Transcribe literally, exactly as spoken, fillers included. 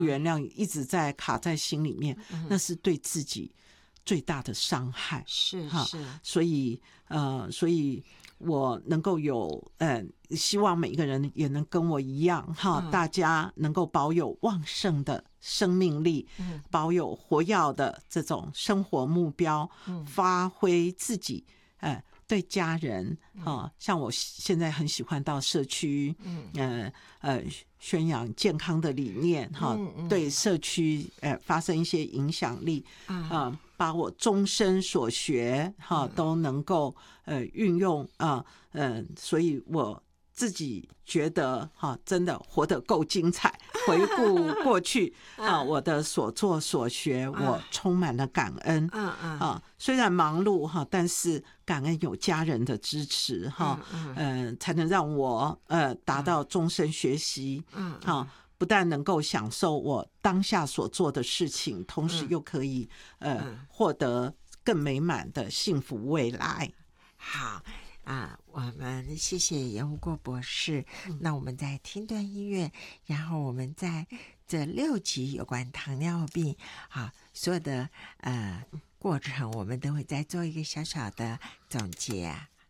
原谅一直在卡在心里面，嗯、那是对自己最大的伤害。 是是， 所以呃，所以我能够有呃，希望每一个人也能跟我一样哈、嗯，大家能够保有旺盛的生命力，嗯、保有活跃的这种生活目标，嗯、发挥自己呃。对家人啊、呃，像我现在很喜欢到社区，嗯呃呃，宣扬健康的理念哈、嗯嗯，对社区呃发生一些影响力啊、呃，把我终身所学哈、呃、都能够呃运用啊，嗯、呃，所以我自己觉得哈，真的活得够精彩。回顾过去啊，我的所作所学，我充满了感恩。嗯嗯啊，虽然忙碌哈，但是感恩有家人的支持哈，嗯嗯，才能让我呃达到终身学习。嗯啊，不但能够享受我当下所做的事情，同时又可以呃获得更美满的幸福未来。 好。啊，我们谢谢严无过博士、嗯。那我们再听段音乐，然后我们在这六集有关糖尿病啊，所有的呃过程，我们都会再做一个小小的总结。